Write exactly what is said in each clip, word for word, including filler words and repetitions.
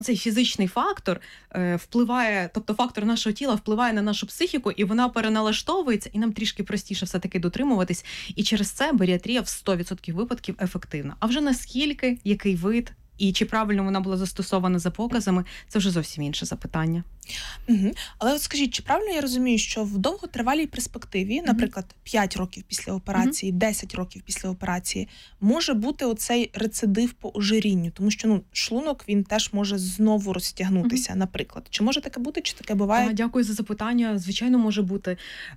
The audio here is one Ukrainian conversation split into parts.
Цей фізичний фактор е, впливає, тобто фактор нашого тіла впливає на нашу психіку, і вона переналаштовується, і нам трішки простіше все-таки дотримуватись. І через це баріатрія в сто відсотків випадків ефективна. А вже наскільки, який вид, і чи правильно вона була застосована за показами, це вже зовсім інше запитання. Угу. Але от скажіть, чи правильно я розумію, що в довготривалій перспективі, наприклад, п'ять років після операції, десять років після операції, може бути оцей рецидив по ожирінню? Тому що ну, шлунок, він теж може знову розтягнутися, наприклад. Чи може таке бути, чи таке буває? А, дякую за запитання. Звичайно, може бути.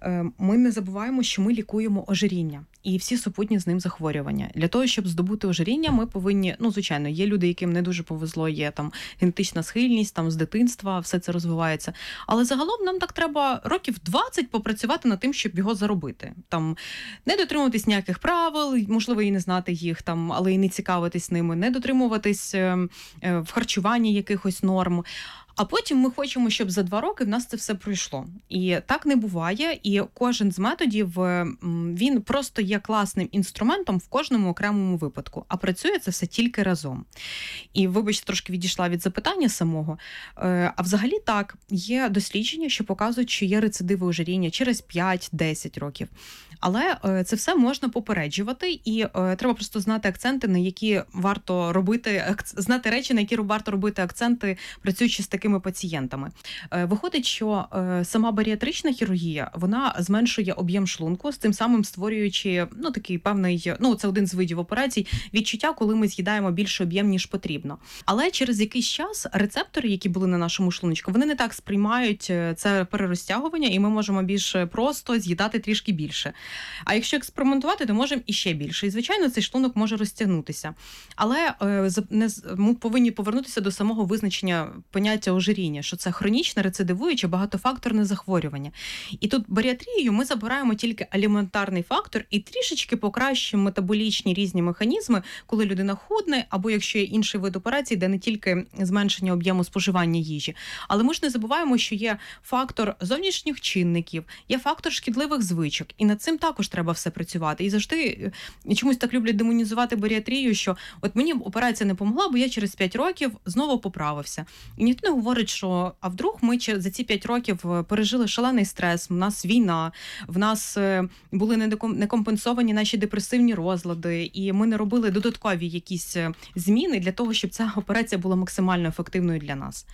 Ми не забуваємо, що ми лікуємо ожиріння і всі супутні з ним захворювання. Для того, щоб здобути ожиріння, ми повинні, ну, звичайно, є люди, яким не дуже повезло, є там генетична схильність, там з дитинства все це розвивається. Але загалом нам так треба років двадцять попрацювати над тим, щоб його заробити. Там не дотримуватись ніяких правил, можливо, і не знати їх, там, але і не цікавитись ними, не дотримуватись е, е, в харчуванні якихось норм. А потім ми хочемо, щоб за два роки в нас це все пройшло. І так не буває. І кожен з методів, він просто є класним інструментом в кожному окремому випадку. А працює це все тільки разом. І, вибачте, трошки відійшла від запитання самого. А взагалі так, є дослідження, що показують, що є рецидиви ожиріння через п'ять-десять років. Але це все можна попереджувати, і треба просто знати акценти, на які варто робити, знати речі, на які варто робити акценти, працюючи з такими пацієнтами. Виходить, що сама баріатрична хірургія, вона зменшує об'єм шлунку, з тим самим створюючи, ну, такий певний, ну, це один з видів операцій, відчуття, коли ми з'їдаємо більше об'єм, ніж потрібно. Але через якийсь час рецептори, які були на нашому шлуночку, вони не так сприймають це перерозтягування, і ми можемо більш просто з'їдати трішки більше. А якщо експериментувати, то можемо іще більше. І, звичайно, цей шлунок може розтягнутися. Але е, не, ми повинні повернутися до самого визначення поняття ожиріння, що це хронічне, рецидивуюче, багатофакторне захворювання. І тут баріатрією ми забираємо тільки аліментарний фактор і трішечки покращуємо метаболічні різні механізми, коли людина худне, або якщо є інший вид операцій, де не тільки зменшення об'єму споживання їжі. Але ми ж не забуваємо, що є фактор зовнішніх чинників, є фактор шкідливих звичок. І над цим також треба все працювати. І завжди чомусь так люблять демонізувати баріатрію, що от мені операція не помогла, бо я через п'ять років знову поправився. І ніхто не говорить, що а вдруг ми за ці п'ять років пережили шалений стрес, в нас війна, в нас були некомпенсовані наші депресивні розлади, і ми не робили додаткові якісь зміни для того, щоб ця операція була максимально ефективною для нас.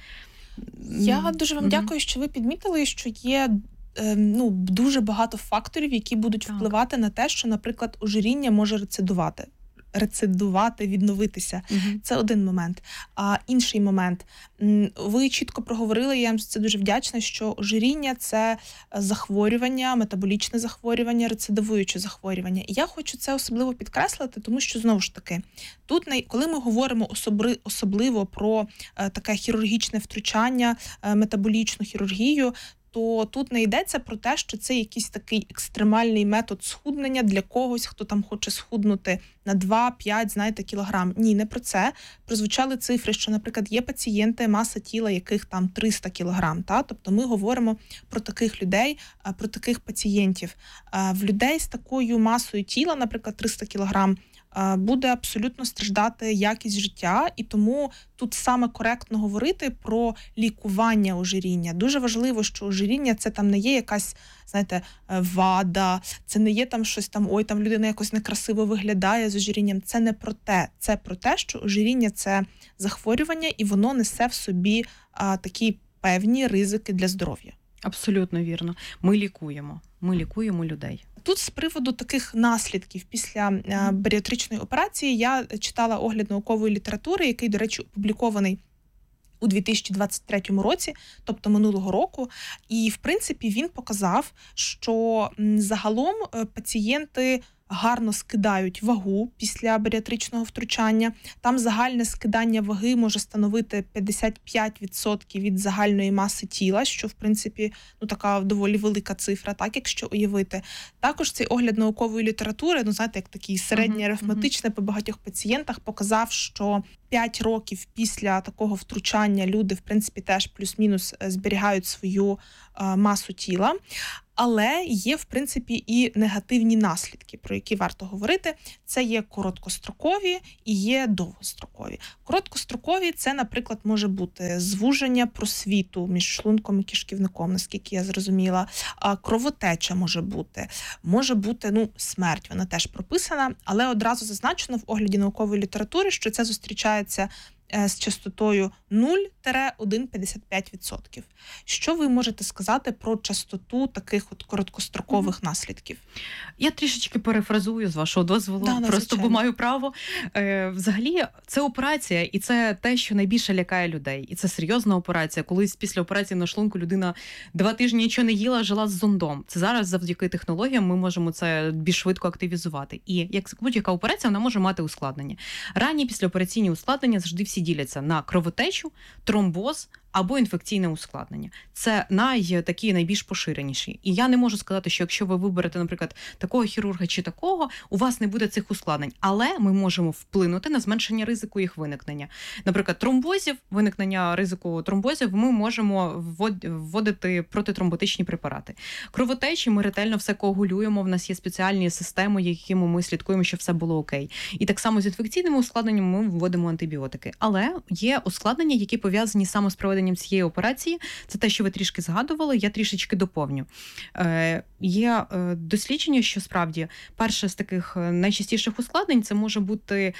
Я дуже вам mm-hmm. дякую, що ви підмітили, що є ну, дуже багато факторів, які будуть так. впливати на те, що, наприклад, ожиріння може рецидувати. рецидувати, відновитися. Угу. Це один момент. А інший момент. Ви чітко проговорили, я вам за це дуже вдячна, що ожиріння – це захворювання, метаболічне захворювання, рецидивуюче захворювання. І я хочу це особливо підкреслити, тому що, знову ж таки, тут, коли ми говоримо особливо про таке хірургічне втручання, метаболічну хірургію, то тут не йдеться про те, що це якийсь такий екстремальний метод схуднення для когось, хто там хоче схуднути на два-п'ять, знаєте, кілограм. Ні, не про це. Прозвучали цифри, що, наприклад, є пацієнти, маса тіла яких там триста кілограм. Та? Тобто ми говоримо про таких людей, про таких пацієнтів. В людей з такою масою тіла, наприклад, триста кілограм, буде абсолютно страждати якість життя, і тому тут саме коректно говорити про лікування ожиріння. Дуже важливо, що ожиріння – це там не є якась, знаєте, вада, це не є там щось там, ой, там людина якось некрасиво виглядає з ожирінням. Це не про те. Це про те, що ожиріння – це захворювання, і воно несе в собі а, такі певні ризики для здоров'я. Абсолютно вірно. Ми лікуємо. Ми лікуємо людей. Тут з приводу таких наслідків після баріатричної операції я читала огляд наукової літератури, який, до речі, опублікований у дві тисячі двадцять третьому році, тобто минулого року. І, в принципі, він показав, що загалом пацієнти гарно скидають вагу після баріатричного втручання. Там загальне скидання ваги може становити п'ятдесят п'ять відсотків від загальної маси тіла, що, в принципі, ну, така доволі велика цифра, так, якщо уявити. Також цей огляд наукової літератури, ну, знаєте, як такий середньоарифметичний uh-huh. по багатьох пацієнтах, показав, що п'ять років після такого втручання люди, в принципі, теж плюс-мінус зберігають свою масу тіла. Але є, в принципі, і негативні наслідки, про які варто говорити. Це є короткострокові і є довгострокові. Короткострокові – це, наприклад, може бути звуження просвіту між шлунком і кишківником, наскільки я зрозуміла. Кровотеча може бути. Може бути, ну, смерть, вона теж прописана, але одразу зазначено в огляді наукової літератури, що це зустрічається з частотою нуль - один цілих п'ятдесят п'ять відсотків. Що ви можете сказати про частоту таких от короткострокових mm-hmm. наслідків? Я трішечки перефразую, з вашого дозволу, да, просто бо маю право. Е, взагалі, це операція, і це те, що найбільше лякає людей. І це серйозна операція. Колись після операції на шлунку людина два тижні нічого не їла, жила з зондом. Це зараз завдяки технологіям ми можемо це більш швидко активізувати. І як будь-яка операція, вона може мати ускладнення. Ранні післяопераційні ускладнення завжди всі діляться на кровотечу, тромбоз або інфекційне ускладнення. Це най, такі найбільш поширеніші. І я не можу сказати, що якщо ви виберете, наприклад, такого хірурга чи такого, у вас не буде цих ускладнень. Але ми можемо вплинути на зменшення ризику їх виникнення. Наприклад, тромбозів, виникнення ризику тромбозів, ми можемо вводити протитромботичні препарати. Кровотечі ми ретельно все коагулюємо, в нас є спеціальні системи, якими ми слідкуємо, щоб все було окей. І так само з інфекційними ускладненнями ми вводимо антибіотики. Але є ускладнення, які пов'язані саме з проведенням цієї операції. Це те, що ви трішки згадували, я трішечки доповню. Е, є е, дослідження, що справді перше з таких найчастіших ускладнень це може бути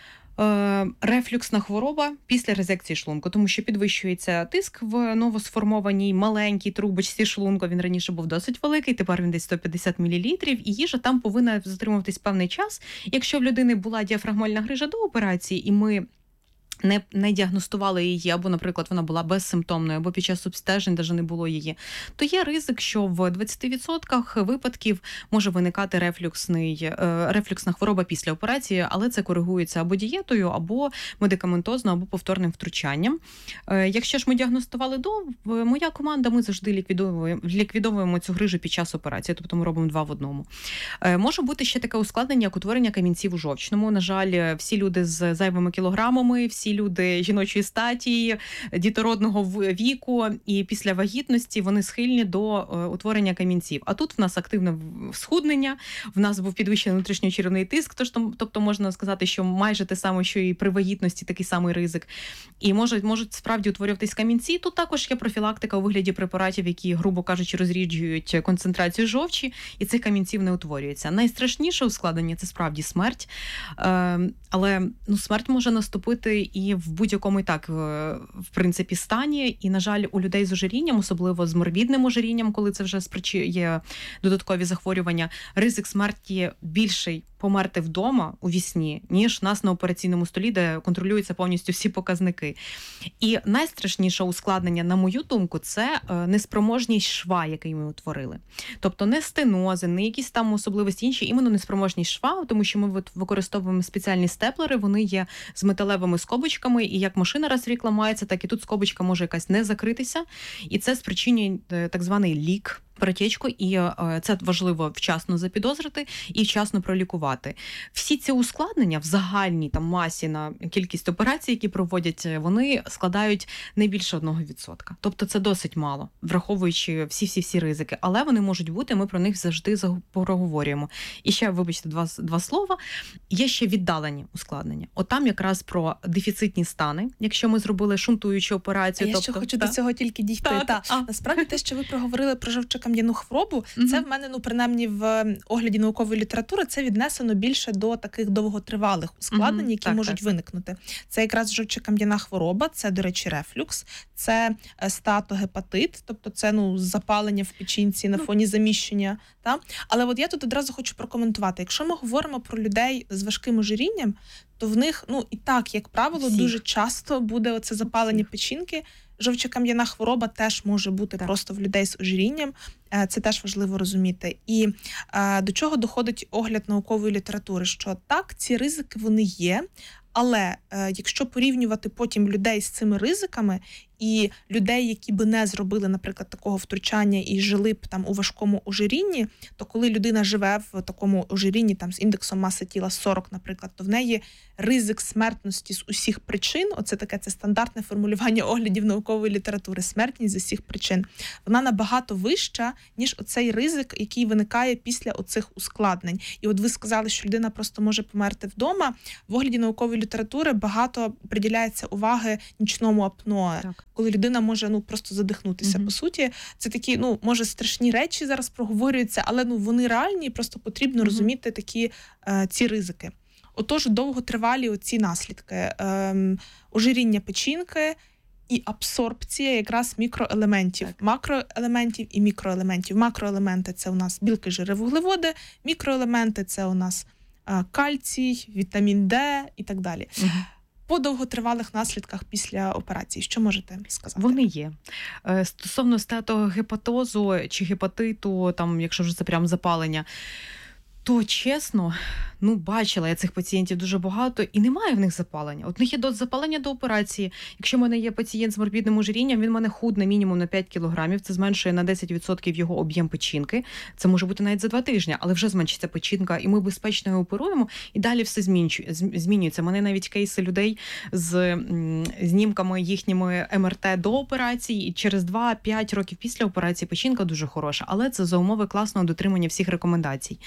е, рефлюксна хвороба після резекції шлунку, тому що підвищується тиск в новосформованій маленькій трубочці шлунку, він раніше був досить великий, тепер він десь сто п'ятдесят мілілітрів, і їжа там повинна затримуватись певний час. Якщо в людини була діафрагмальна грижа до операції, і ми Не, не діагностували її, або, наприклад, вона була безсимптомною, або під час обстежень навіть не було її, то є ризик, що в двадцять відсотків випадків може виникати рефлюксний, рефлюксна хвороба після операції, але це коригується або дієтою, або медикаментозно, або повторним втручанням. Якщо ж ми діагностували до, моя команда, ми завжди ліквідовуємо, ліквідовуємо цю грижу під час операції, тобто ми робимо два в одному. Може бути ще таке ускладнення, як утворення камінців у жовчному. На жаль, всі люди з зайвими кілограмами, всі люди жіночої статі, дітородного віку і після вагітності вони схильні до утворення камінців. А тут в нас активне схуднення, в нас був підвищений внутрішньочеревний тиск, тож, тобто можна сказати, що майже те саме, що і при вагітності, такий самий ризик. І можуть, можуть справді утворюватись камінці. Тут також є профілактика у вигляді препаратів, які, грубо кажучи, розріджують концентрацію жовчі, і цих камінців не утворюється. Найстрашніше ускладнення – це справді смерть. Але ну, смерть може наступити і в будь-якому і так, в принципі, стані. І, на жаль, у людей з ожирінням, особливо з морбідним ожирінням, коли це вже є додаткові захворювання, ризик смерті більший померти вдома у вісні, ніж нас на операційному столі, де контролюються повністю всі показники. І найстрашніше ускладнення, на мою думку, це неспроможність шва, який ми утворили. Тобто не стенози, не якісь там особливості інші, іменно неспроможність шва, тому що ми використовуємо спеціальні степлери, вони є з металевими скобочками, і як машина раз в рік ламається, так і тут скобочка може якась не закритися, і це спричинює так званий лік, протечку, і це важливо вчасно запідозрити і вчасно пролікувати. Всі ці ускладнення в загальній там масі на кількість операцій, які проводять, вони складають не більше одного відсотка. Тобто це досить мало, враховуючи всі-всі-всі ризики. Але вони можуть бути, ми про них завжди проговорюємо. І ще, вибачте, два, два слова. Є ще віддалені ускладнення. От там якраз про дефіцитні стани, якщо ми зробили шунтуючу операцію. А тобто, я ще хочу та? до цього тільки дійти. Та, та. та. Насправді те, що ви проговорили про жовчокам'яну хворобу, mm-hmm. це в мене, ну, принаймні в огляді наукової літератури, це віднесено більше до таких довготривалих ускладнень, mm-hmm. які так, можуть так. виникнути. Це якраз жовчокам'яна хвороба, це, до речі, рефлюкс, це статогепатит, тобто це, ну, запалення в печінці на фоні заміщення. Та? Але от я тут одразу хочу прокоментувати. Якщо ми говоримо про людей з важким ожирінням, то в них, ну, і так, як правило, Всіх. дуже часто буде оце запалення Всіх. печінки. Жовчокам'яна хвороба теж може бути так. просто в людей з ожирінням. Це теж важливо розуміти. І а, до чого доходить огляд наукової літератури, що так, ці ризики, вони є, але е, якщо порівнювати потім людей з цими ризиками І людей, які би не зробили, наприклад, такого втручання і жили б там у важкому ожирінні, то коли людина живе в такому ожирінні там з індексом маси тіла сорок, наприклад, то в неї ризик смертності з усіх причин, оце таке це стандартне формулювання оглядів наукової літератури, смертність з усіх причин, вона набагато вища, ніж оцей ризик, який виникає після оцих ускладнень. І от ви сказали, що людина просто може померти вдома. В огляді наукової літератури багато приділяється уваги нічному апное. Так. Коли людина може ну просто задихнутися, mm-hmm. по суті. Це такі, ну, може, страшні речі зараз проговорюються, але ну вони реальні, і просто потрібно mm-hmm. розуміти такі е, ці ризики. Отож, довготривалі оці наслідки. Е, ожиріння печінки і абсорбція якраз мікроелементів. Так. Макроелементів і мікроелементів. Макроелементи – це у нас білки, жири, вуглеводи. Мікроелементи – це у нас е, кальцій, вітамін Д і так далі. Mm-hmm. По довготривалих наслідках після операції, що можете сказати? Вони є. Стосовно стеатогепатозу чи гепатиту, там, якщо вже це прям запалення, то чесно, ну, бачила я цих пацієнтів дуже багато, і немає в них запалення. От в них є до запалення до операції. Якщо в мене є пацієнт з морбідним ожирінням, він в мене худне мінімум на п'ять кілограмів, це зменшує на десять відсотків його об'єм печінки. Це може бути навіть за два тижні, але вже зменшиться печінка, і ми безпечно його оперуємо, і далі все змінюється. У мене навіть кейси людей з знімками їхніми ем ер те до операції, і через два-п'ять років після операції печінка дуже хороша, але це за умови класного дотримання всіх рекомендацій.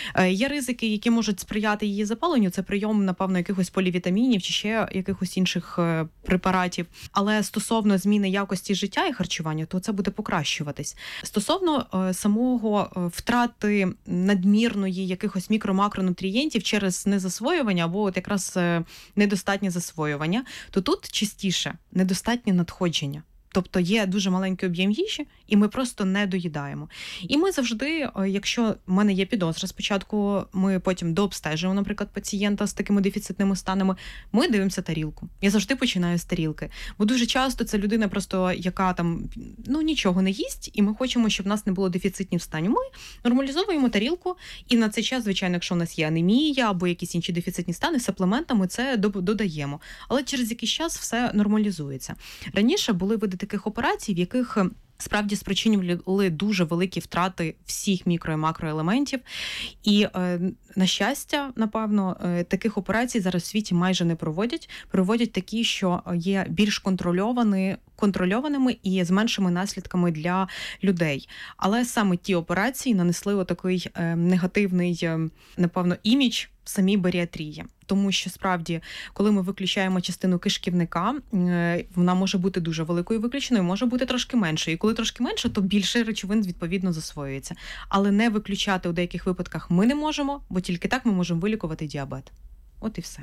Є ризики, які можуть сприяти її запаленню, це прийом, напевно, якихось полівітамінів чи ще якихось інших препаратів. Але стосовно зміни якості життя і харчування, то це буде покращуватись. Стосовно самого втрати надмірної якихось мікро-макронутрієнтів через незасвоювання або от якраз недостатнє засвоювання, то тут частіше недостатнє надходження. Тобто є дуже маленький об'єм їжі, і ми просто не доїдаємо. І ми завжди, якщо в мене є підозра, спочатку ми потім дообстежуємо, наприклад, пацієнта з такими дефіцитними станами, ми дивимося тарілку. Я завжди починаю з тарілки. Бо дуже часто це людина просто, яка там, ну, нічого не їсть, і ми хочемо, щоб в нас не було дефіцитні в стані. Ми нормалізовуємо тарілку, і на цей час, звичайно, якщо у нас є анемія або якісь інші дефіцитні стани, саплементами це додаємо. Але через якийсь час все нормалізується. Раніше були види таких операцій, в яких справді спричинювали дуже великі втрати всіх мікро- і макроелементів. І, на щастя, напевно, таких операцій зараз в світі майже не проводять. Проводять такі, що є більш контрольовані, контрольованими і з меншими наслідками для людей. Але саме ті операції нанесли отакий негативний, напевно, імідж в самій баріатрії. Тому що, справді, коли ми виключаємо частину кишківника, вона може бути дуже великою виключеною, може бути трошки меншою. І коли трошки менше, то більше речовин, відповідно, засвоюється. Але не виключати у деяких випадках ми не можемо, бо тільки так ми можемо вилікувати діабет. От і все.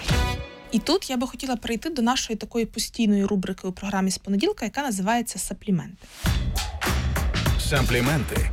І тут я би хотіла перейти до нашої такої постійної рубрики у програмі з понеділка, яка називається «Сапліменти». Сапліменти.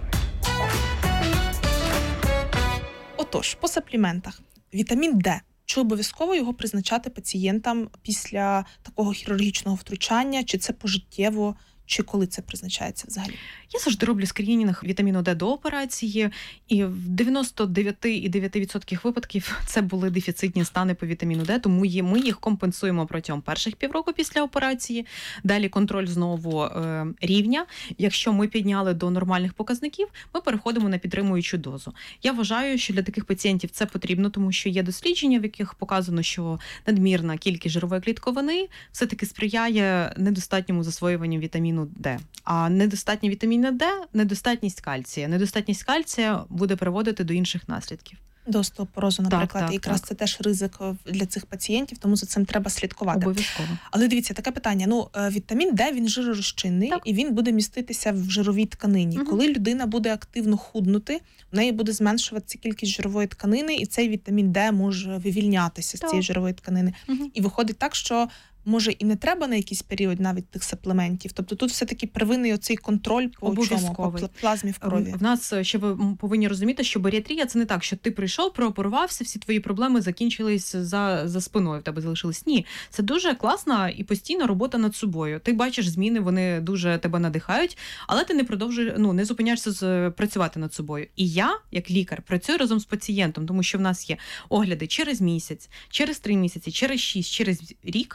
Отож, по сапліментах. Вітамін Д. Чи обов'язково його призначати пацієнтам після такого хірургічного втручання? Чи це пожиттєво? Чи коли це призначається взагалі? Я завжди роблю скринінг вітаміну Д до операції, і в дев'яносто дев'ять цілих дев'ять десятих відсотка випадків це були дефіцитні стани по вітаміну Д, тому ми їх компенсуємо протягом перших півроку після операції. Далі контроль знову е, рівня. Якщо ми підняли до нормальних показників, ми переходимо на підтримуючу дозу. Я вважаю, що для таких пацієнтів це потрібно, тому що є дослідження, в яких показано, що надмірна кількість жирової клітковини все-таки сприяє недостатньому засвоюванню вітаміну Д. А недостатньо вітаміну Д – недостатність кальція. Недостатність кальція буде приводити до інших наслідків. До остеопорозу, наприклад. Так, так, і якраз так. Це теж ризик для цих пацієнтів, тому за цим треба слідкувати. Обов'язково. Але дивіться, таке питання. Ну, вітамін Д, він жиророзчинний, і він буде міститися в жировій тканині. Угу. Коли людина буде активно худнути, в неї буде зменшуватися кількість жирової тканини, і цей вітамін Д може вивільнятися так. з цієї жирової тканини. Угу. І виходить так, що може і не треба на якийсь період навіть тих саплементів. Тобто тут все-таки первинний оцей контроль по чому? По плазмі в крові. В нас ще ви повинні розуміти, що баріатрія – це не так, що ти прийшов, прооперувався, всі твої проблеми закінчились за, за спиною, в тебе залишились. Ні, це дуже класна і постійна робота над собою. Ти бачиш зміни, вони дуже тебе надихають, але ти не продовжуєш, ну, не зупиняєшся з, працювати над собою. І я, як лікар, працюю разом з пацієнтом, тому що в нас є огляди через місяць, через три місяці, через шість, через рік.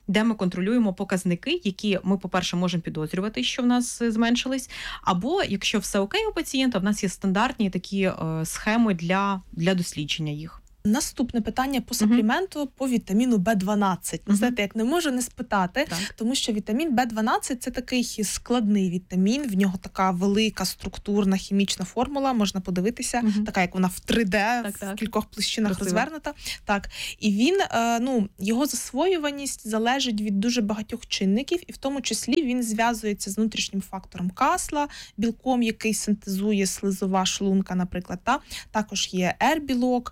де ми контролюємо показники, які ми, по-перше, можемо підозрювати, що в нас зменшились, або, якщо все окей у пацієнта, в нас є стандартні такі е, схеми для, для дослідження їх. Наступне питання по суплементу, uh-huh. по вітаміну Б дванадцять. Uh-huh. Знаєте, як не можу не спитати, так. тому що вітамін Б дванадцять – це такий складний вітамін, в нього така велика структурна хімічна формула, можна подивитися, uh-huh. така як вона в три Д, так, в так. кількох площинах Красиво. розвернута. Так. І він, ну, його засвоюваність залежить від дуже багатьох чинників, і в тому числі він зв'язується з внутрішнім фактором Касла, білком, який синтезує слизова шлунка, наприклад. Та. Також є Р-білок.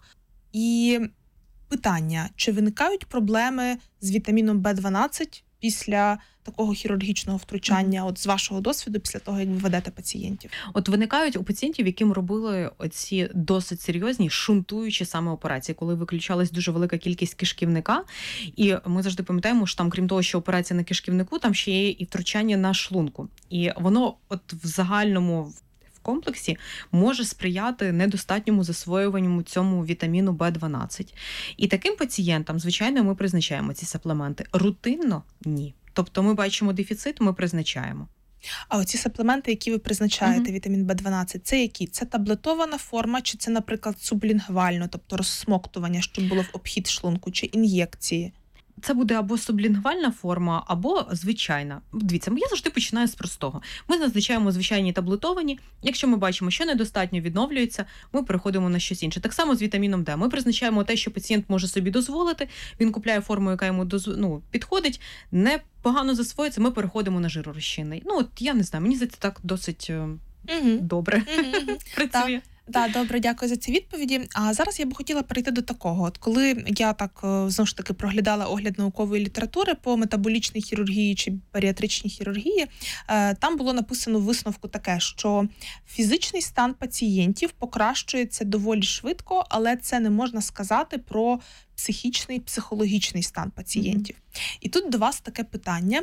І питання, чи виникають проблеми з вітаміном Б дванадцять після такого хірургічного втручання, mm-hmm. от з вашого досвіду, після того, як ви ведете пацієнтів? От виникають у пацієнтів, яким робили оці досить серйозні шунтуючі саме операції, коли виключалась дуже велика кількість кишківника. І ми завжди пам'ятаємо, що там, крім того, що операція на кишківнику, там ще є і втручання на шлунку. І воно от в загальному комплексі може сприяти недостатньому засвоюванню цьому вітаміну Б дванадцять. І таким пацієнтам, звичайно, ми призначаємо ці саплементи. Рутинно – ні. Тобто ми бачимо дефіцит, ми призначаємо. А оці саплементи, які ви призначаєте, uh-huh. вітамін Б дванадцять, це які? Це таблетована форма, чи це, наприклад, сублінгвально, тобто розсмоктування, щоб було в обхід шлунку, чи ін'єкції? Це буде або сублінгвальна форма, або звичайна. Дивіться, я завжди починаю з простого. Ми назначаємо звичайні таблетовані. Якщо ми бачимо, що недостатньо відновлюється, ми переходимо на щось інше. Так само з вітаміном Д. Ми призначаємо те, що пацієнт може собі дозволити. Він купляє форму, яка йому доз... ну, підходить, не погано засвоїться, ми переходимо на жиророзчинний. Ну, от я не знаю, мені здається, так досить угу. добре угу. працює. Так, добре, дякую за ці відповіді. А зараз я б хотіла перейти до такого. От коли я так, знову ж таки, проглядала огляд наукової літератури по метаболічній хірургії чи баріатричній хірургії, там було написано в висновку таке, що фізичний стан пацієнтів покращується доволі швидко, але це не можна сказати про психічний, психологічний стан пацієнтів. Mm-hmm. І тут до вас таке питання.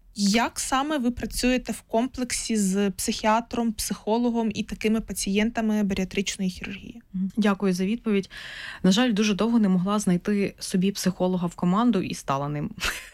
Як саме ви працюєте в комплексі з психіатром, психологом і такими пацієнтами баріатричної хірургії? Дякую за відповідь. На жаль, дуже довго не могла знайти собі психолога в команду і стала ним.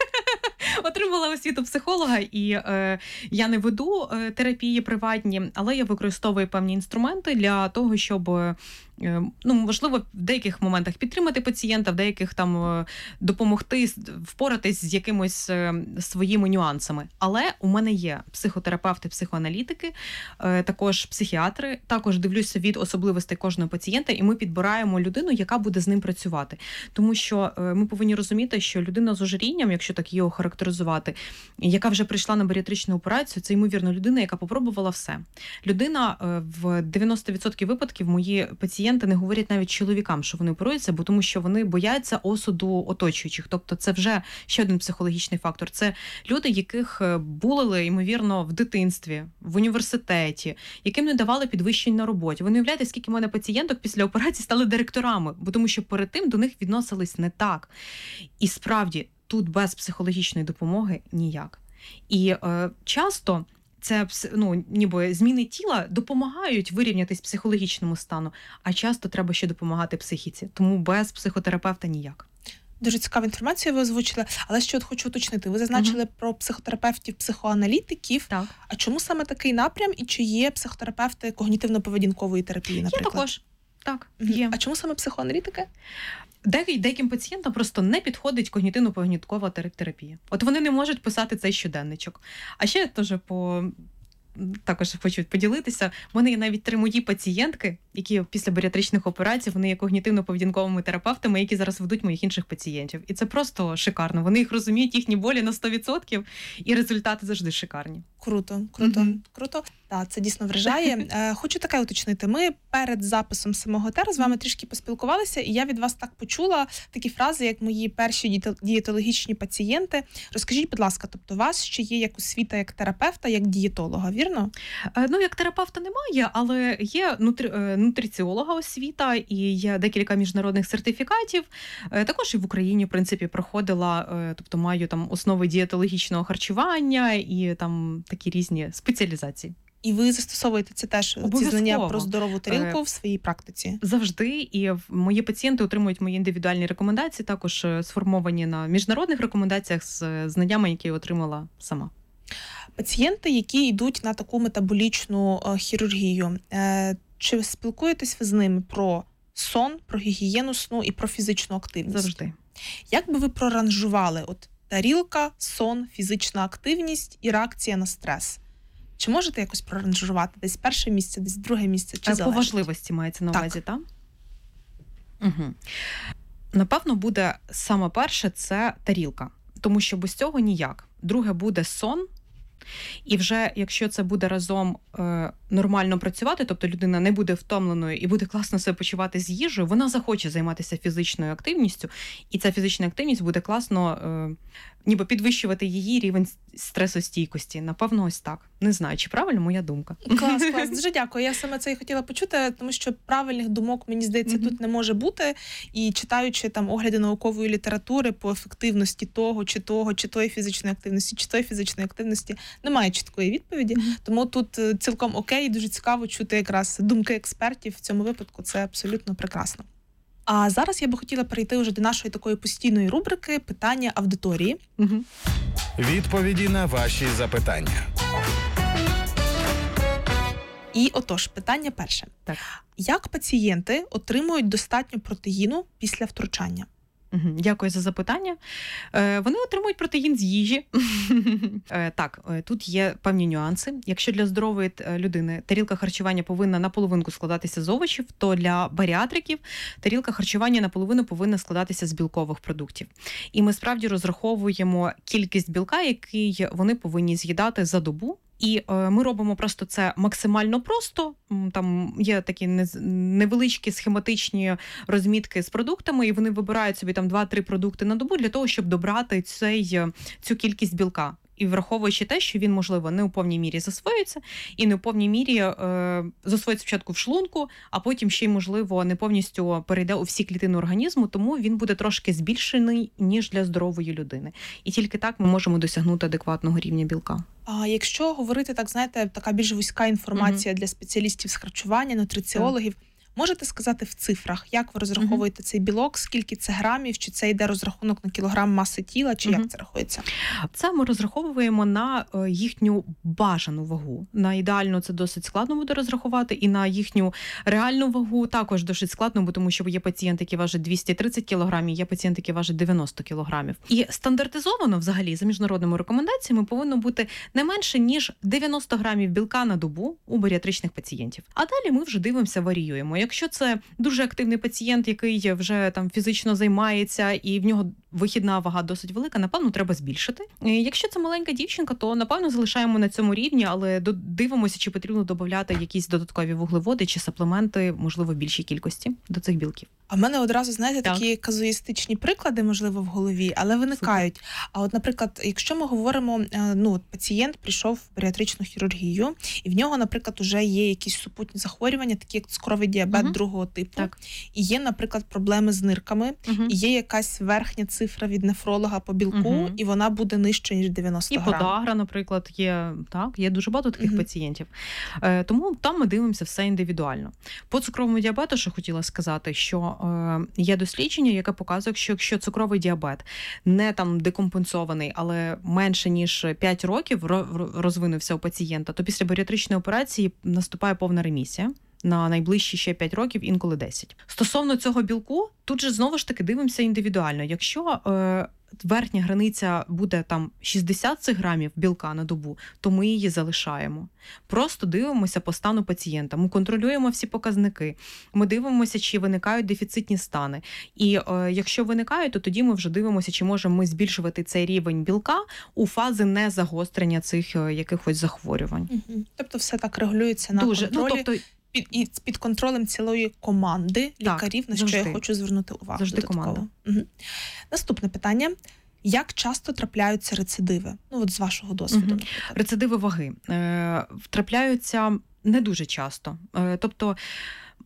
Отримала освіту психолога, і е, я не веду е, терапії приватні, але я використовую певні інструменти для того, щоб, е, ну, можливо, в деяких моментах підтримати пацієнта, в деяких там е, допомогти впоратись з якимось е, своїми нюансами. Але у мене є психотерапевти, психоаналітики, е, також психіатри, також дивлюся від особливостей кожного пацієнта, і ми підбираємо людину, яка буде з ним працювати. Тому що е, ми повинні розуміти, що людина з ожирінням, якщо так його характеризувати, яка вже прийшла на баріатричну операцію, це, ймовірно, людина, яка попробувала все. Людина в дев'яносто відсотків випадків, мої пацієнти не говорять навіть чоловікам, що вони оперуються, бо тому що вони бояться осуду оточуючих. Тобто це вже ще один психологічний фактор. Це люди, яких булили, ймовірно, в дитинстві, в університеті, яким не давали підвищень на роботі. Ви не уявляєте, скільки в мене пацієнток після операції стали директорами, бо тому що перед тим до них відносились не так. І справді, тут без психологічної допомоги ніяк. І е, часто це, ну, ніби зміни тіла допомагають вирівнятись психологічному стану, а часто треба ще допомагати психіці. Тому без психотерапевта ніяк. Дуже цікава інформація ви озвучили, але ще от хочу уточнити. Ви зазначили угу. про психотерапевтів, психоаналітиків. Так. А чому саме такий напрям і чи є психотерапевти когнітивно-поведінкової терапії, наприклад? Є також. Так, є. А чому саме психоаналітики? Деяким пацієнтам просто не підходить когнітивно-поведінкова терапія. От вони не можуть писати цей щоденничок. А ще теж по... також хочу поділитися. У мене є навіть три мої пацієнтки, які після баріатричних операцій, вони є когнітивно-поведінковими терапевтами, які зараз ведуть моїх інших пацієнтів. І це просто шикарно. Вони їх розуміють, їхні болі на сто відсотків, і результати завжди шикарні. Круто, круто, mm-hmm. круто. Так, це дійсно вражає. Хочу таке уточнити. Ми перед записом самого ТЕР з вами трішки поспілкувалися, і я від вас так почула такі фрази, як мої перші дієтологічні пацієнти. Розкажіть, будь ласка, тобто у вас ще є як освіта як терапевта, як дієтолога, вірно? Ну, як терапевта немає, але є нутри... нутриціолога освіта і є декілька міжнародних сертифікатів. Також і в Україні, в принципі, проходила, тобто маю там основи дієтологічного харчування і там такі різні спеціалізації. І ви застосовуєте це теж, ці знання про здорову тарілку в своїй практиці? Завжди. І мої пацієнти отримують мої індивідуальні рекомендації, також сформовані на міжнародних рекомендаціях з знаннями, які я отримала сама. Пацієнти, які йдуть на таку метаболічну хірургію, чи спілкуєтесь ви з ними про сон, про гігієну сну і про фізичну активність? Завжди. Як би ви проранжували от тарілка, сон, фізична активність і реакція на стрес? Чи можете якось проранжувати? Десь перше місце, десь друге місце? Чи залежить? По важливості мається на увазі, так? Так? Угу. Напевно, буде саме перше – це тарілка. Тому що без цього ніяк. Друге буде сон. І вже, якщо це буде разом е, нормально працювати, тобто людина не буде втомленою і буде класно себе почувати з їжею, вона захоче займатися фізичною активністю, і ця фізична активність буде класно е, ніби підвищувати її рівень стресостійкості. Напевно, ось так. Не знаю, чи правильно моя думка. Клас, клас. Дуже дякую. Я саме це і хотіла почути, тому що правильних думок, мені здається, mm-hmm. тут не може бути. І читаючи там огляди наукової літератури по ефективності того, чи того, чи тої фізичної активності, чи тої фізичної активності, немає чіткої відповіді. Mm-hmm. Тому тут цілком окей, дуже цікаво чути якраз думки експертів в цьому випадку. Це абсолютно прекрасно. А зараз я би хотіла перейти вже до нашої такої постійної рубрики «Питання аудиторії». Угу. Відповіді на ваші запитання. І отож, питання перше. Так. Як пацієнти отримують достатньо протеїну після втручання? Дякую за запитання. Вони отримують протеїн з їжі. Так, тут є певні нюанси. Якщо для здорової людини тарілка харчування повинна наполовинку складатися з овочів, то для баріатриків тарілка харчування наполовину повинна складатися з білкових продуктів. І ми справді розраховуємо кількість білка, який вони повинні з'їдати за добу. І е, ми робимо просто це максимально просто. Там є такі невеличкі схематичні розмітки з продуктами, і вони вибирають собі там два-три продукти на добу для того, щоб добрати цей, цю кількість білка. І враховуючи те, що він, можливо, не у повній мірі засвоюється, і не у повній мірі е, засвоїться спочатку в шлунку, а потім ще й, можливо, не повністю перейде у всі клітини організму, тому він буде трошки збільшений, ніж для здорової людини. І тільки так ми можемо досягнути адекватного рівня білка. А якщо говорити, так, знаєте, така більш вузька інформація mm-hmm. для спеціалістів з харчування, нутриціологів, mm-hmm. можете сказати в цифрах, як ви розраховуєте mm-hmm. цей білок, скільки це грамів, чи це йде розрахунок на кілограм маси тіла, чи mm-hmm. як це рахується? Це ми розраховуємо на їхню бажану вагу. На ідеальну це досить складно буде розрахувати, і на їхню реальну вагу також досить складно, бо тому що є пацієнти, які важать двісті тридцять кілограмів, є пацієнти, які важать дев'яносто кілограмів. І стандартизовано взагалі за міжнародними рекомендаціями повинно бути не менше, ніж дев'яносто грамів білка на добу у баріатричних пацієнтів. А далі ми вже дивимося, варіюємо. Якщо це дуже активний пацієнт, який вже там фізично займається і в нього вихідна вага досить велика, напевно, треба збільшити. Якщо це маленька дівчинка, то, напевно, залишаємо на цьому рівні, але дивимося, чи потрібно додати якісь додаткові вуглеводи чи саплементи, можливо, в більшій кількості до цих білків. А в мене одразу, знаєте, так. такі казуїстичні приклади, можливо, в голові, але виникають. Супер. А от, наприклад, якщо ми говоримо, ну, пацієнт прийшов в баріатричну хірургію, і в нього, наприклад, уже є якісь супутні захворювання, такі як цукровий діабет угу. другого типу, так. і є, наприклад, проблеми з нирками, угу. і є якась верхня цифра від нефролога по білку, угу. і вона буде нижче, ніж дев'яносто грам. І подагра, наприклад, є, так, є дуже багато таких угу. пацієнтів. Е, тому там ми дивимося все індивідуально. По цукровому діабету, що хотіла сказати, що є дослідження, яке показує, що якщо цукровий діабет не там декомпенсований, але менше ніж п'ять років розвинувся у пацієнта, то після баріатричної операції наступає повна ремісія на найближчі ще п'ять років, інколи десять. Стосовно цього білку, тут же знову ж таки дивимося індивідуально. Якщо е, верхня границя буде там шістдесят грамів білка на добу, то ми її залишаємо. Просто дивимося по стану пацієнта. Ми контролюємо всі показники. Ми дивимося, чи виникають дефіцитні стани. І е, якщо виникають, то тоді ми вже дивимося, чи можемо ми збільшувати цей рівень білка у фази незагострення цих е, якихось захворювань. Угу. Тобто все так регулюється на Дуже. контролі? Ну, тобто, Під, і під контролем цілої команди лікарів, на що завжди. я хочу звернути увагу. Завжди додатково. команда. Угу. Наступне питання. Як часто трапляються рецидиви? Ну, от з вашого досвіду, угу. наприклад. Рецидиви ваги. Е, трапляються не дуже часто. Е, тобто,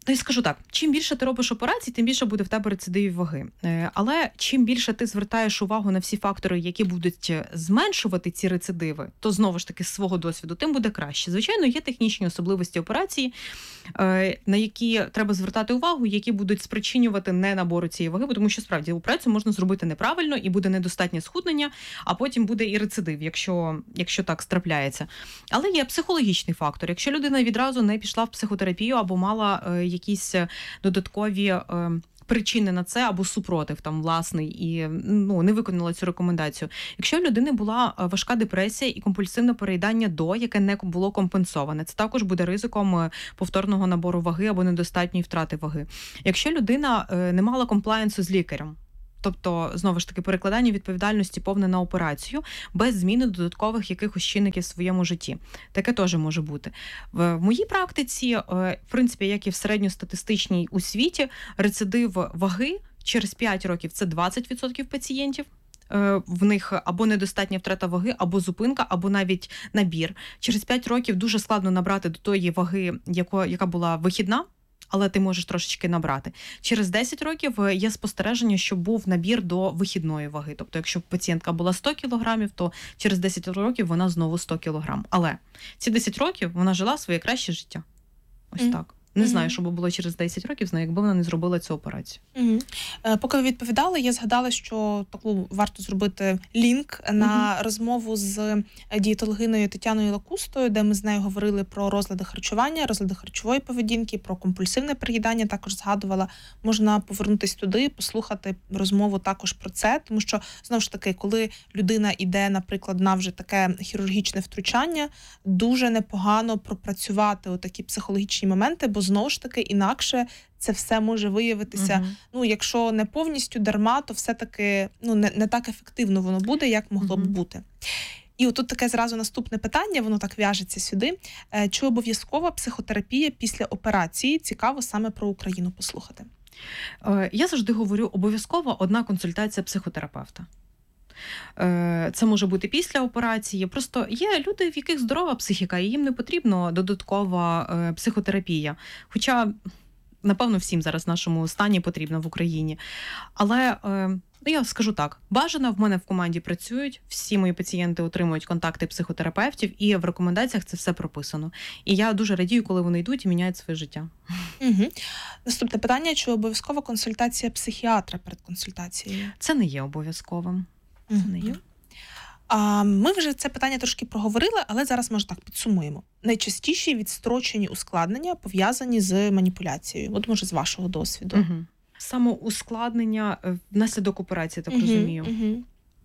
Та й скажу так, чим більше ти робиш операцій, тим більше буде в тебе рецидивів ваги. Але чим більше ти звертаєш увагу на всі фактори, які будуть зменшувати ці рецидиви, то знову ж таки з свого досвіду, тим буде краще. Звичайно, є технічні особливості операції, на які треба звертати увагу, які будуть спричинювати не набору цієї ваги, тому що справді операцію можна зробити неправильно і буде недостатнє схуднення, а потім буде і рецидив, якщо, якщо так трапляється. Але є психологічний фактор. Якщо людина відразу не пішла в психотерапію або мала е, якісь додаткові е, причини на це, або супротив там власний, і ну, не виконала цю рекомендацію. Якщо в людини була важка депресія і компульсивне переїдання до, яке не було компенсоване, це також буде ризиком повторного набору ваги або недостатньої втрати ваги. Якщо людина е, не мала комплаєнсу з лікарем, тобто, знову ж таки, перекладання відповідальності повне на операцію, без зміни додаткових якихось чинників в своєму житті. Таке теж може бути. В моїй практиці, в принципі, як і в середньостатистичній у світі, рецидив ваги через п'ять років – це двадцять відсотків пацієнтів. В них або недостатня втрата ваги, або зупинка, або навіть набір. Через п'ять років дуже складно набрати до тої ваги, яка була вихідна, але ти можеш трошечки набрати. Через десять років є спостереження, що був набір до вихідної ваги. Тобто, якщо пацієнтка була сто кілограмів, то через десять років вона знову сто кілограм. Але ці десять років вона жила своє краще життя. Ось mm. так. Не mm-hmm. знаю, що би було через десять років, знаю, якби вона не зробила цю операцію. Mm-hmm. Е, поки ви відповідали, я згадала, що таку варто зробити лінк на mm-hmm. розмову з дієтологиною Тетяною Лакустою, де ми з нею говорили про розлади харчування, розлади харчової поведінки, про компульсивне переїдання, також згадувала. Можна повернутися туди, послухати розмову також про це, тому що, знову ж таки, коли людина йде, наприклад, на вже таке хірургічне втручання, дуже непогано пропрацювати отакі психологічні моменти, бо знову ж таки, інакше це все може виявитися, uh-huh. ну, якщо не повністю дарма, то все-таки ну, не, не так ефективно воно буде, як могло uh-huh. б бути. І отут таке зразу наступне питання, воно так в'яжеться сюди. Чи обов'язкова психотерапія після операції? Цікаво саме про Україну послухати. Я завжди говорю, обов'язково одна консультація психотерапевта. Це може бути після операції. Просто є люди, в яких здорова психіка, і їм не потрібна додаткова психотерапія. Хоча, напевно, всім зараз в нашому стані потрібна в Україні. Але, ну, я скажу так, бажано в мене в команді працюють, всі мої пацієнти отримують контакти психотерапевтів, і в рекомендаціях це все прописано. І я дуже радію, коли вони йдуть і міняють своє життя. Угу. Наступне питання, чи обов'язкова консультація психіатра перед консультацією? Це не є обов'язковим. Угу. А, ми вже це питання трошки проговорили, але зараз, може, так підсумуємо. Найчастіші відстрочені ускладнення пов'язані з маніпуляцією. От, може, з вашого досвіду. Угу. Самоускладнення внаслідок операції, так угу, розумію. Угу.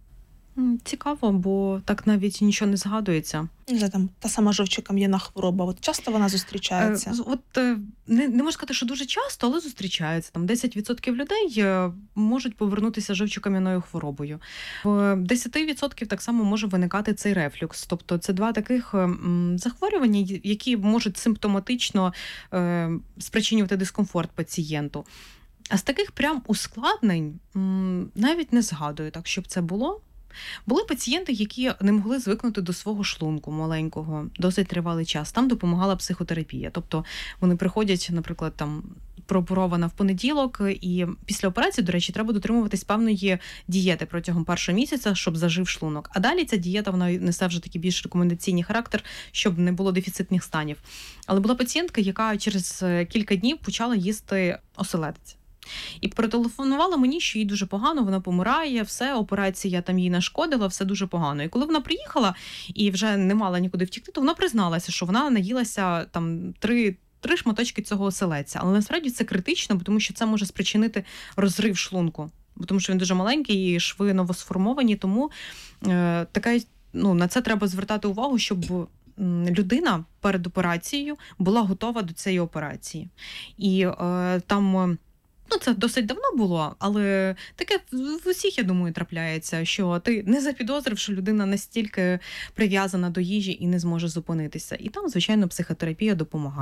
Цікаво, бо так навіть нічого не згадується. Це там та сама жовчокам'яна хвороба. От часто вона зустрічається? Е, от не, не можу сказати, що дуже часто, але зустрічається. Там десять відсотків людей можуть повернутися жовчокам'яною хворобою. В десять відсотків так само може виникати цей рефлюкс. Тобто це два таких захворювання, які можуть симптоматично е, спричинювати дискомфорт пацієнту. А з таких прям ускладнень навіть не згадую так, щоб це було. Були пацієнти, які не могли звикнути до свого шлунку маленького досить тривалий час. Там допомагала психотерапія. Тобто вони приходять, наприклад, там прооперована в понеділок, і після операції, до речі, треба дотримуватись певної дієти протягом першого місяця, щоб зажив шлунок. А далі ця дієта, вона несе вже такий більш рекомендаційний характер, щоб не було дефіцитних станів. Але була пацієнтка, яка через кілька днів почала їсти оселедець. І перетелефонувала мені, що їй дуже погано, вона помирає, все, операція там їй нашкодила, все дуже погано. І коли вона приїхала і вже не мала нікуди втікти, то вона призналася, що вона наїлася там три, три шматочки цього оселедця. Але насправді це критично, тому що це може спричинити розрив шлунку, тому що він дуже маленький і шви новосформовані, тому е, така, ну, на це треба звертати увагу, щоб людина перед операцією була готова до цієї операції. І е, там... Ну, це досить давно було, але таке в усіх, я думаю, трапляється, що ти не запідозрив, що людина настільки прив'язана до їжі і не зможе зупинитися. І там, звичайно, психотерапія допомагає.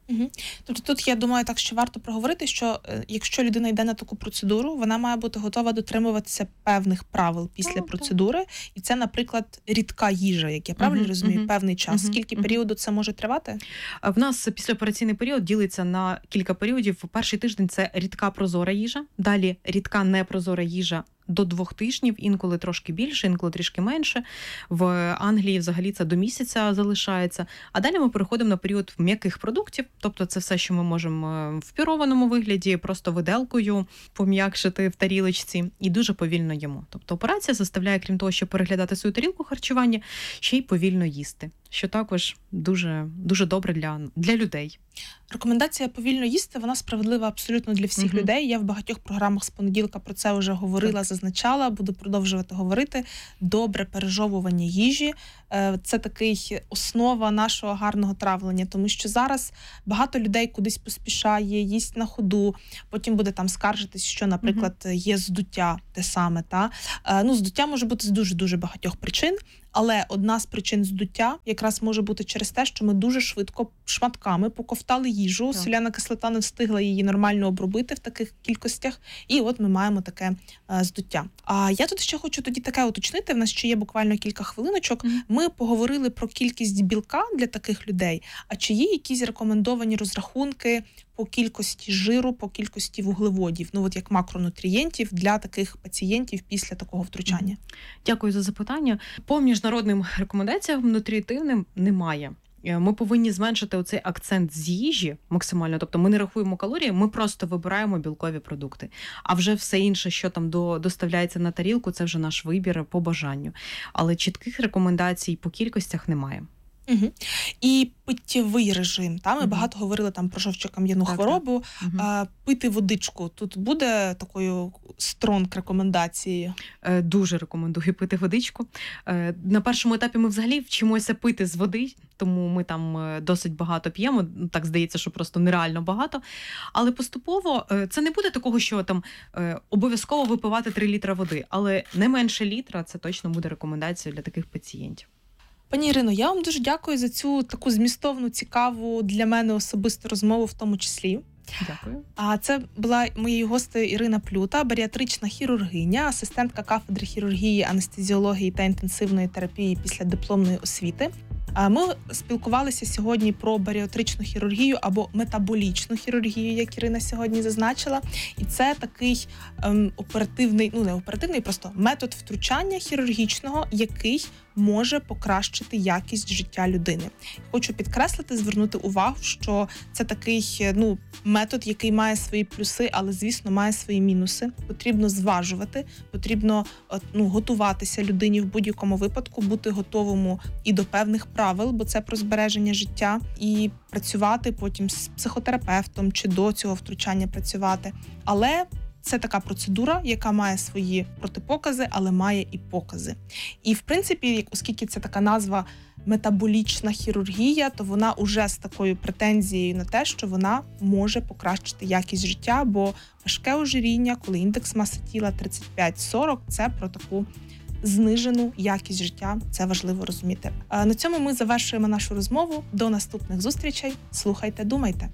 Угу. Тобто тут, я думаю, так ще варто проговорити, що е, якщо людина йде на таку процедуру, вона має бути готова дотримуватися певних правил після О, процедури. Так. І це, наприклад, рідка їжа, як я правильно Угу, розумію, угу, певний час. угу, Скільки угу. періоду це може тривати? В нас післяопераційний період ділиться на кілька періодів. Перший тиждень – це рідка прозора їжа, далі рідка непрозора їжа до двох тижнів, інколи трошки більше, інколи трішки менше. В Англії взагалі це до місяця залишається. А далі ми переходимо на період м'яких продуктів, тобто це все, що ми можемо в пюрованому вигляді, просто виделкою пом'якшити в тарілочці, і дуже повільно їмо. Тобто операція заставляє, крім того, щоб переглядати свою тарілку харчування, ще й повільно їсти, що також дуже, дуже добре для, для людей. Рекомендація повільно їсти, вона справедлива абсолютно для всіх Мгм. людей. Я в багатьох програмах з понеділка про це вже говорила, Так. зазначала, буду продовжувати говорити. Добре пережовування їжі е, – це такий основа нашого гарного травлення, тому що зараз багато людей кудись поспішає, їсть на ходу, потім буде там скаржитись, що, наприклад, є здуття те саме. Та? Е, Ну, здуття може бути з дуже-дуже багатьох причин, але одна з причин здуття якраз може бути через те, що ми дуже швидко шматками поковтали їжу, Так. соляна кислота не встигла її нормально обробити в таких кількостях, і от ми маємо таке е, здуття. А я тут ще хочу тоді таке уточнити, в нас ще є буквально кілька хвилиночок. Мгм. Ми поговорили про кількість білка для таких людей, а чи є якісь рекомендовані розрахунки по кількості жиру, по кількості вуглеводів, ну от як макронутрієнтів для таких пацієнтів після такого втручання? Дякую за запитання. По міжнародним рекомендаціям нутріативним немає. Е, Ми повинні зменшити оцей акцент з їжі максимально. Тобто ми не рахуємо калорії, ми просто вибираємо білкові продукти. А вже все інше, що там до, доставляється на тарілку, це вже наш вибір по бажанню. Але чітких рекомендацій по кількостях немає. Угу. І питєвий режим. Та? Ми Мгм. багато говорили там про жовчокам'яну Так, хворобу. Мгм. А, пити водичку. Тут буде такою стронг рекомендацією? Е, Дуже рекомендую пити водичку. Е, На першому етапі ми взагалі вчимося пити з води, тому ми там е, досить багато п'ємо. Так здається, що просто нереально багато. Але поступово е, це не буде такого, що там е, обов'язково випивати три літра води, але не менше літра – це точно буде рекомендацією для таких пацієнтів. Пані Ірино, я вам дуже дякую за цю таку змістовну, цікаву для мене особисту розмову в тому числі. Дякую. А це була моєю гостею Ірина Плюта, баріатрична хірургиня, асистентка кафедри хірургії, анестезіології та інтенсивної терапії після дипломної освіти. А Ми спілкувалися сьогодні про баріатричну хірургію або метаболічну хірургію, як Ірина сьогодні зазначила. І це такий ем, оперативний, ну не оперативний, просто метод втручання хірургічного, який може покращити якість життя людини. Хочу підкреслити, звернути увагу, що це такий ну, метод, який має свої плюси, але, звісно, має свої мінуси. Потрібно зважувати, потрібно ну, готуватися людині в будь-якому випадку, бути готовому і до певних правил, бо це про збереження життя, і працювати потім з психотерапевтом чи до цього втручання працювати. Але це така процедура, яка має свої протипокази, але має і покази. І, в принципі, оскільки це така назва метаболічна хірургія, то вона уже з такою претензією на те, що вона може покращити якість життя, бо важке ожиріння, коли індекс маси тіла тридцять п'ять сорок, це про таку знижену якість життя. Це важливо розуміти. А на цьому ми завершуємо нашу розмову. До наступних зустрічей. Слухайте, думайте.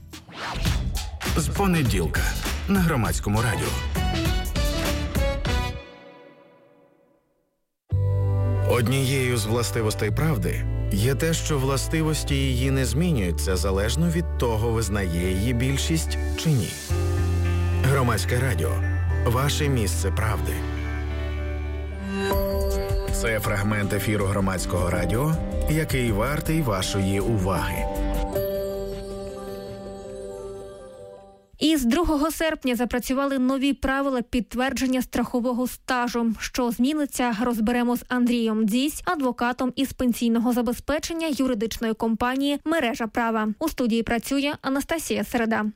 З понеділка на Громадському радіо. Однією з властивостей правди є те, що властивості її не змінюються залежно від того, визнає її більшість чи ні. Громадське радіо. Ваше місце правди. Це фрагмент ефіру Громадського радіо, який вартий вашої уваги. І з другого серпня запрацювали нові правила підтвердження страхового стажу. Що зміниться, розберемо з Андрієм Дзісь, адвокатом із пенсійного забезпечення юридичної компанії «Мережа права». У студії працює Анастасія Середа.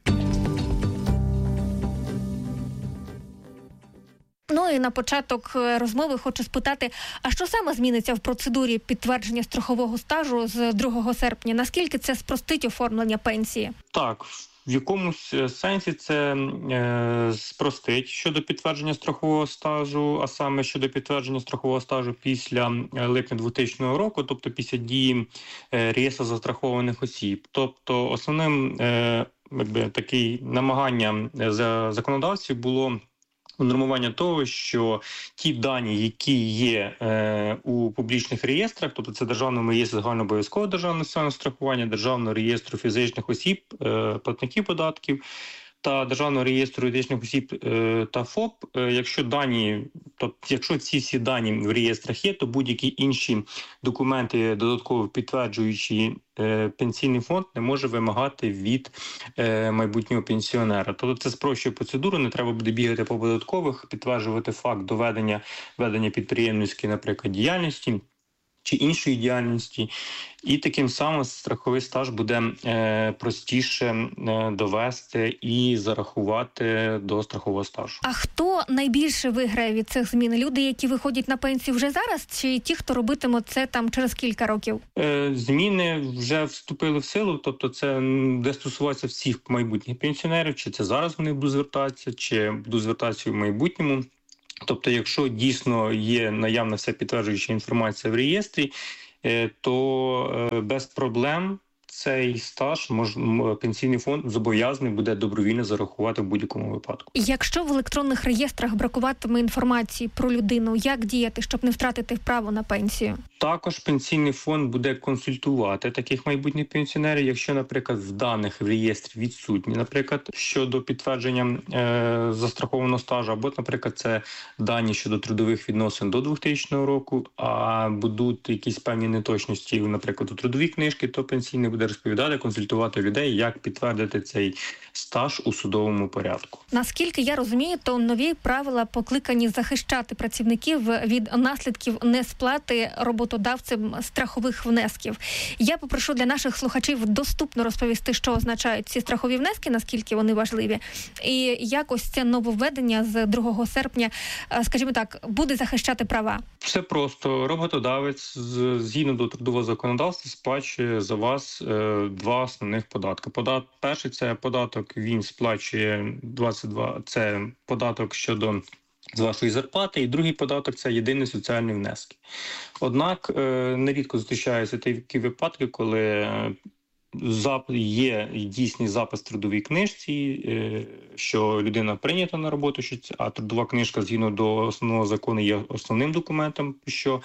Ну і на початок розмови хочу спитати, а що саме зміниться в процедурі підтвердження страхового стажу з другого серпня? Наскільки це спростить оформлення пенсії? Так, в якомусь сенсі це е, спростить щодо підтвердження страхового стажу, а саме щодо підтвердження страхового стажу після липня двохтисячного року, тобто після дії е, реєстру застрахованих осіб. Тобто основним е, якби, таке намагання за законодавців було унормування того, що ті дані, які є е, у публічних реєстрах, тобто це Державному реєстрі загальнообов'язкового державного соціального страхування, Державного реєстру фізичних осіб, е, платників податків та Державного реєстру юридичних осіб е, та ФОП, е, якщо дані, тобто, якщо ці всі дані в реєстрах є, то будь-які інші документи, додатково підтверджуючи е, пенсійний фонд, не може вимагати від е, майбутнього пенсіонера. Тобто це спрощує процедуру, не треба буде бігати по податкових, підтверджувати факт доведення ведення підприємницької, наприклад, діяльності чи іншої діяльності, і таким самим страховий стаж буде е, простіше е, довести і зарахувати до страхового стажу. А хто найбільше виграє від цих змін? Люди, які виходять на пенсію вже зараз, чи ті, хто робитиме це там через кілька років? Е, зміни вже вступили в силу, тобто це буде стосуватися всіх майбутніх пенсіонерів, чи це зараз вони будуть звертатися, чи будуть звертатися в майбутньому. Тобто, якщо дійсно є наявна вся підтверджуюча інформація в реєстрі, то без проблем цей стаж мож, пенсійний фонд зобов'язаний буде добровільно зарахувати в будь-якому випадку. Якщо в електронних реєстрах бракуватиме інформації про людину, як діяти, щоб не втратити право на пенсію? Також пенсійний фонд буде консультувати таких майбутніх пенсіонерів, якщо, наприклад, в даних в реєстрі відсутні, наприклад, щодо підтвердження е, застрахованого стажу, або, наприклад, це дані щодо трудових відносин до двохтисячного року, а будуть якісь певні неточності, наприклад, у трудовій книжці, то пенсійний буде розповідати, консультувати людей, як підтвердити цей стаж у судовому порядку. Наскільки я розумію, то нові правила покликані захищати працівників від наслідків несплати роботодавцем страхових внесків. Я попрошу для наших слухачів доступно розповісти, що означають ці страхові внески, наскільки вони важливі, і як ось це нововведення з другого серпня, скажімо так, буде захищати права. Все просто. Роботодавець згідно до трудового законодавства сплачує за вас е, два основних податки. Подат... Перший – це податок, він сплачує двадцять два, це податок щодо з вашої зарплати, і другий податок – це єдині соціальні внески. Однак е, нерідко зустрічаються такі випадки, коли є дійсний запис в трудовій книжці, що людина прийнята на роботу, а трудова книжка згідно до основного закону є основним документом, що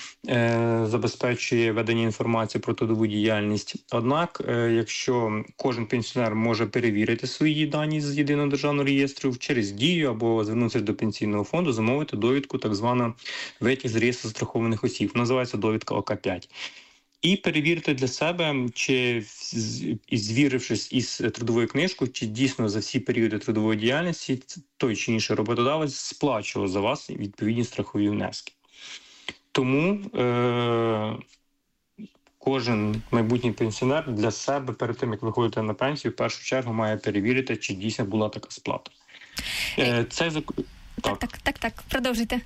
забезпечує ведення інформації про трудову діяльність. Однак, якщо кожен пенсіонер може перевірити свої дані з єдиного державного реєстру через Дію або звернутися до пенсійного фонду, замовити довідку, так звана витяг з реєстру застрахованих осіб, називається довідка О К п'ять. І перевірити для себе, чи, звірившись із трудовою книжкою, чи дійсно за всі періоди трудової діяльності той чи інший роботодавець сплачував за вас відповідні страхові внески. Тому е- кожен майбутній пенсіонер для себе перед тим, як виходити на пенсію, в першу чергу має перевірити, чи дійсно була така сплата. Е- це... Так, так, так, так, так. Продовжуйте.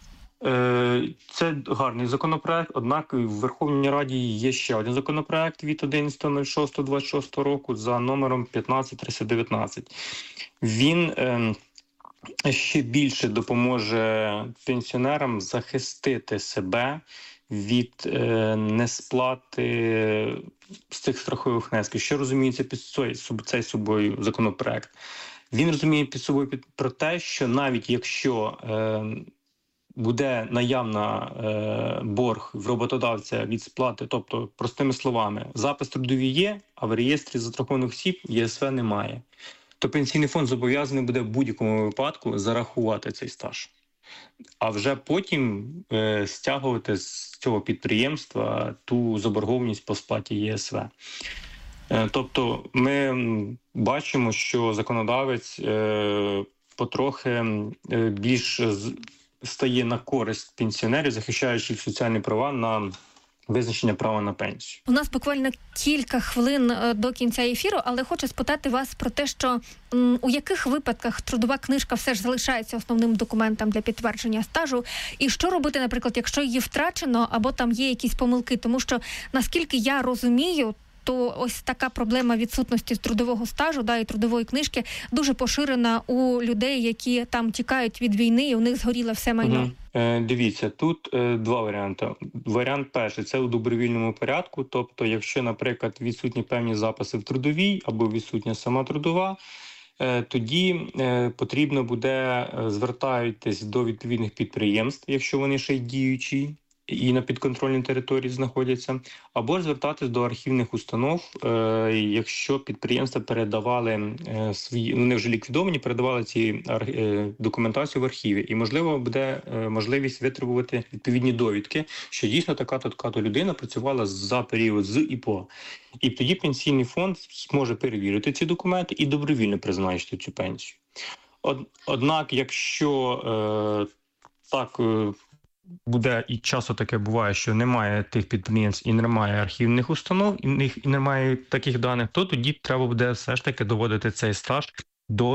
Це гарний законопроект, однак в Верховній Раді є ще один законопроект від одинадцятого шостого двадцять шостого року за номером п'ятнадцять триста дев'ятнадцять. Він е, ще більше допоможе пенсіонерам захистити себе від е, несплати з цих страхових внесків. Що розуміється під цей собою законопроект? Він розуміє під собою під, про те, що навіть якщо е, буде наявна е, борг в роботодавця від сплати, тобто, простими словами, запис трудовий є, а в реєстрі застрахованих осіб Є С В немає, то пенсійний фонд зобов'язаний буде в будь-якому випадку зарахувати цей стаж. А вже потім е, стягувати з цього підприємства ту заборгованість по сплаті Є С В. Е, тобто ми бачимо, що законодавець е, потрохи е, більш стає на користь пенсіонерів, захищаючи їх соціальні права на визначення права на пенсію. У нас буквально кілька хвилин до кінця ефіру, але хочу спитати вас про те, що м, у яких випадках трудова книжка все ж залишається основним документом для підтвердження стажу, і що робити, наприклад, якщо її втрачено, або там є якісь помилки, тому що, наскільки я розумію, то ось така проблема відсутності трудового стажу, да, і трудової книжки дуже поширена у людей, які там тікають від війни, і у них згоріло все майно. Угу. Е, дивіться, тут е, два варіанти. Варіант перший – це у добровільному порядку, тобто якщо, наприклад, відсутні певні записи в трудовій або відсутня сама трудова, е, тоді е, потрібно буде звертатись до відповідних підприємств, якщо вони ще й діючі і на підконтрольній території знаходяться, або звертатись до архівних установ, е, якщо підприємства передавали е, свої, вони вже ліквідовані, передавали ці е, документацію в архіві. І, можливо, буде е, можливість витребувати відповідні довідки, що дійсно така-то, така-то людина працювала за період з і по. І тоді пенсійний фонд зможе перевірити ці документи і добровільно призначити цю пенсію. Од, однак, якщо е, так... Е, буде і часто таке буває, що немає тих підприємств і немає архівних установ, і них і немає таких даних, то тоді треба буде все ж таки доводити цей стаж до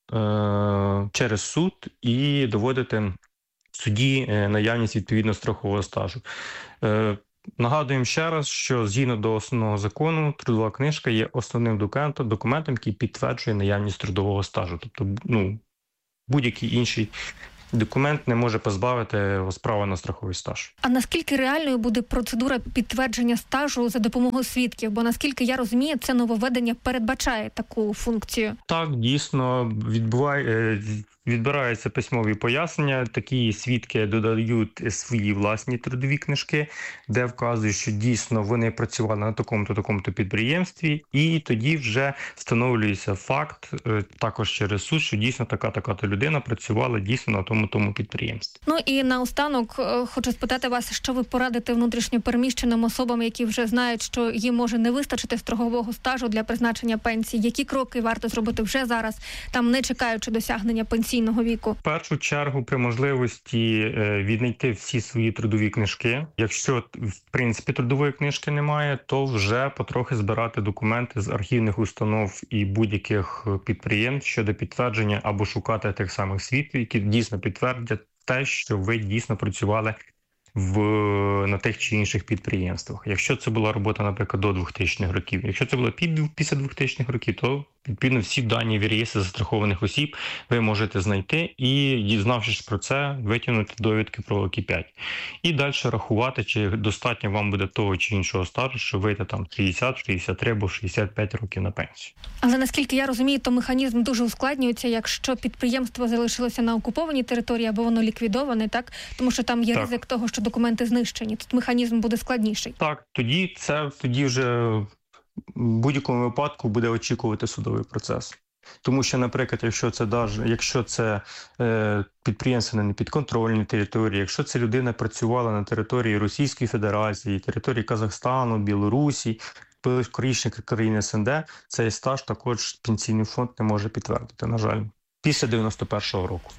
е, через суд і доводити в суді е, наявність відповідно страхового стажу. Е, Нагадуємо ще раз, що згідно до основного закону трудова книжка є основним документом, документом, який підтверджує наявність трудового стажу. Тобто, ну, будь-який інший документ не може позбавити вас права на страховий стаж. А наскільки реальною буде процедура підтвердження стажу за допомогою свідків? Бо, наскільки я розумію, це нововведення передбачає таку функцію. Так, дійсно, відбуває, відбираються письмові пояснення. Такі свідки додають свої власні трудові книжки, де вказують, що дійсно вони працювали на такому-то, такому-то підприємстві, і тоді вже встановлюється факт, також через суд, що дійсно така-така-то людина працювала дійсно на тому тому підприємстві. Ну і наостанок хочу спитати вас, що ви порадите внутрішньо переміщеним особам, які вже знають, що їм може не вистачити страхового стажу для призначення пенсії. Які кроки варто зробити вже зараз, там не чекаючи досягнення пенсійного віку? В першу чергу при можливості віднайти всі свої трудові книжки. Якщо в принципі трудової книжки немає, то вже потрохи збирати документи з архівних установ і будь-яких підприємств щодо підтвердження або шукати тих самих свідків, які дійсно підтвердять те, що ви дійсно працювали в, на тих чи інших підприємствах. Якщо це була робота, наприклад, до двохтисячних років. Якщо це було після двохтисячних років, то відповідно всі дані в реєстрі застрахованих осіб ви можете знайти і, дізнавшись про це, витягнути довідки про Кі п'ять. І далі рахувати, чи достатньо вам буде того чи іншого стажу, щоб вийти там шістдесят, шістдесят три або шістдесят п'ять років на пенсію. Але наскільки я розумію, то механізм дуже ускладнюється, якщо підприємство залишилося на окупованій території або воно ліквідоване, так? Тому що там є так. ризик того, що документи знищені. Тут механізм буде складніший. Так, тоді це тоді вже в будь-якому випадку буде очікувати судовий процес. Тому що, наприклад, якщо це даже, якщо це е, підприємство на непідконтрольній території, якщо ця людина працювала на території Російської Федерації, території Казахстану, Білорусі, скоріше країни ес ен де, цей стаж також пенсійний фонд не може підтвердити, на жаль, після дев'яносто першого року.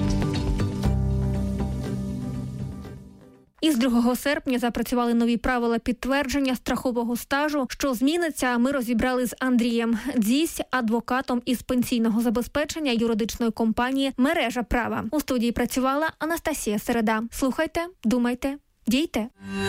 Із другого серпня запрацювали нові правила підтвердження страхового стажу. Що зміниться, ми розібрали з Андрієм Дзісь, адвокатом із пенсійного забезпечення юридичної компанії «Мережа права». У студії працювала Анастасія Середа. Слухайте, думайте, дійте.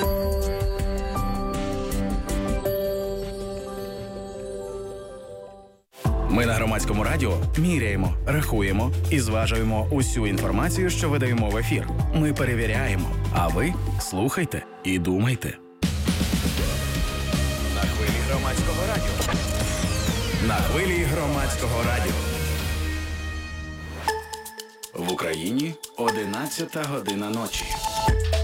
Ми на Громадському радіо міряємо, рахуємо і зважуємо усю інформацію, що видаємо в ефір. Ми перевіряємо, а ви слухайте і думайте. На хвилі Громадського радіо. На хвилі Громадського радіо. В Україні одинадцята година ночі.